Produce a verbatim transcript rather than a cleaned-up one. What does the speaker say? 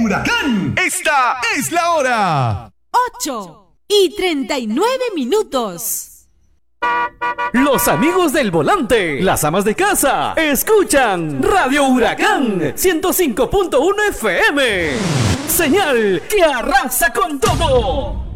Huracán. Esta es la hora. ocho y treinta y nueve minutos. Los amigos del volante, las amas de casa, escuchan Radio Huracán ciento cinco punto uno F M. Señal que arrasa con todo.